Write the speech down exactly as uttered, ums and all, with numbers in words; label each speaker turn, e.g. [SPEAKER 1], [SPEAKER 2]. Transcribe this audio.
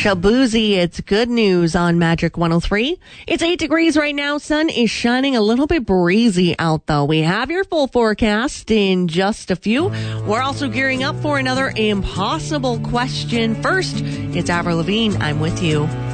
[SPEAKER 1] Shabuzi, it's good news on Magic one oh three. It's eight degrees right now. Sun is shining, a little bit breezy out though. We have your full forecast in just a few. We're also gearing up for another impossible question. First, it's Avril Lavigne. I'm with you.